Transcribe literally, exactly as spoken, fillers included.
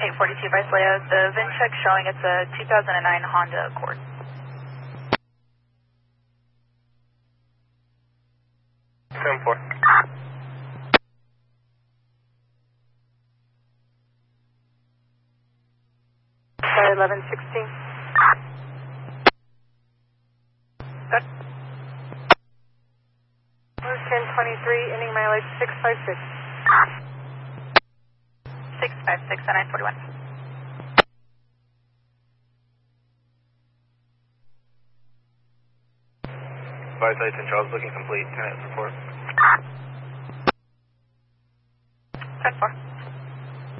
eight forty-two Vice-Leo, the V I N check showing it's a two thousand nine Honda Accord. seven four. Sorry, eleven sixteen. Good. ten twenty-three, ending mileage six five six. six five six and nine forty-one. Advise Saint Charles looking complete. Ten report.